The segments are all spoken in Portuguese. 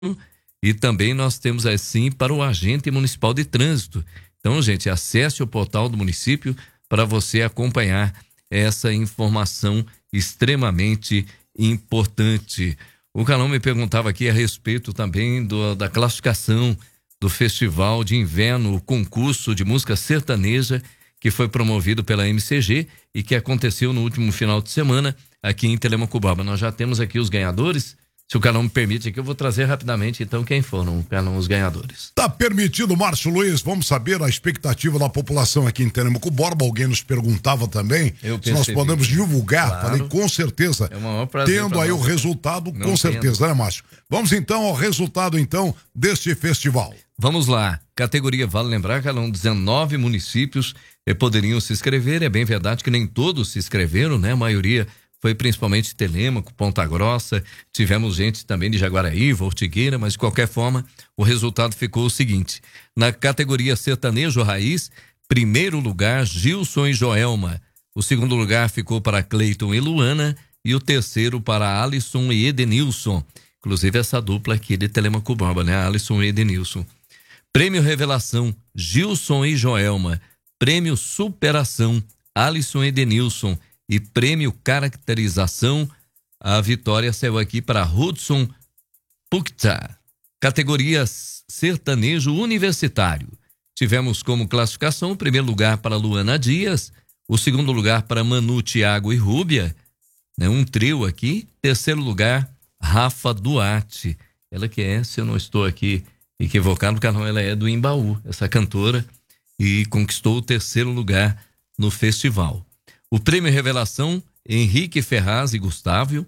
e também nós temos assim para o agente municipal de trânsito. Então, gente, acesse o portal do município para você acompanhar essa informação extremamente importante. O Calão me perguntava aqui a respeito também da classificação do Festival de Inverno, o concurso de música sertaneja que foi promovido pela MCG e que aconteceu no último final de semana aqui em Telemaco-Borba. Nós já temos aqui os ganhadores. Se o Calão me permite aqui, eu vou trazer rapidamente então quem foram, Calão, os ganhadores. Tá permitido, Márcio Luiz. Vamos saber a expectativa da população aqui em Telemaco-Borba. Alguém nos perguntava também se nós podemos divulgar. Claro. Falei, com certeza. É o maior prazer. Tendo aí o resultado, com certeza, né, Márcio? Vamos então ao resultado então deste festival. Vamos lá. Categoria, vale lembrar, Calão, 19 municípios poderiam se inscrever. É bem verdade que nem todos se inscreveram, né? A maioria foi principalmente Telêmaco, Ponta Grossa, tivemos gente também de Jaguaraíva, Ortigueira, mas de qualquer forma o resultado ficou o seguinte: na categoria sertanejo raiz, primeiro lugar Gilson e Joelma, o segundo lugar ficou para Cleiton e Luana e o terceiro para Alisson e Edenilson, inclusive essa dupla aqui de Telemaco-Borba, né? Alisson e Edenilson. Prêmio Revelação, Gilson e Joelma. Prêmio Superação, Alisson e Edenilson. E prêmio Caracterização, a vitória saiu aqui para Hudson Pukta. Categoria Sertanejo Universitário. Tivemos como classificação o primeiro lugar para Luana Dias, o segundo lugar para Manu, Thiago e Rúbia, né? Um trio aqui. Terceiro lugar, Rafa Duarte. Ela que é, se eu não estou aqui equivocado, porque ela é do Imbaú, essa cantora, e conquistou o terceiro lugar no festival. O prêmio Revelação, Henrique Ferraz e Gustavo.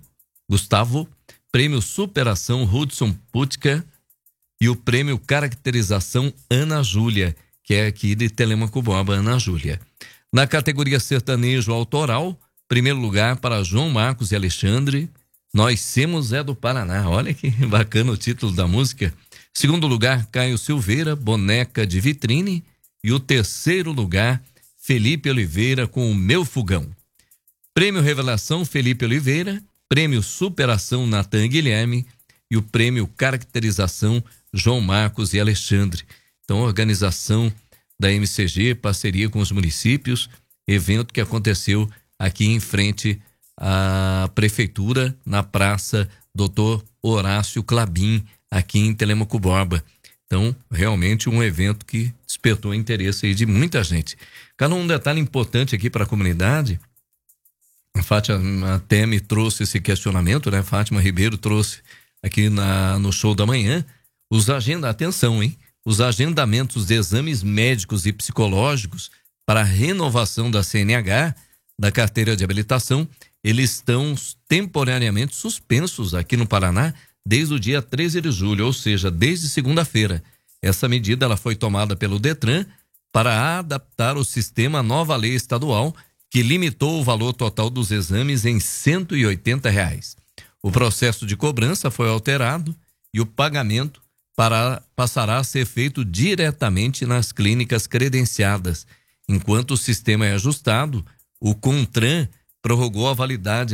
Prêmio Superação, Hudson Putka. E o prêmio Caracterização, Ana Júlia, que é aqui de Telemaco-Borba, Ana Júlia. Na categoria Sertanejo Autoral, primeiro lugar para João Marcos e Alexandre. Nós Semos é do Paraná. Olha que bacana o título da música. Segundo lugar, Caio Silveira, Boneca de Vitrine. E o terceiro lugar, Felipe Oliveira com O Meu Fogão. Prêmio Revelação, Felipe Oliveira. Prêmio Superação, Natan Guilherme. E o prêmio Caracterização, João Marcos e Alexandre. Então, organização da MCG, parceria com os municípios, evento que aconteceu aqui em frente à prefeitura, na Praça Dr. Horácio Clabin, aqui em Telemaco-Borba. Então, realmente um evento que despertou interesse aí de muita gente. Cara, um detalhe importante aqui para a comunidade, a Fátima até me trouxe esse questionamento, né? Fátima Ribeiro trouxe aqui no show da manhã, atenção, hein? Os agendamentos de exames médicos e psicológicos para a renovação da CNH, da carteira de habilitação, eles estão temporariamente suspensos aqui no Paraná desde o dia 13 de julho, ou seja, desde segunda-feira. Essa medida ela foi tomada pelo Detran para adaptar o sistema à nova lei estadual que limitou o valor total dos exames em R$180. O processo de cobrança foi alterado e o pagamento passará a ser feito diretamente nas clínicas credenciadas. Enquanto o sistema é ajustado, o CONTRAN prorrogou a validade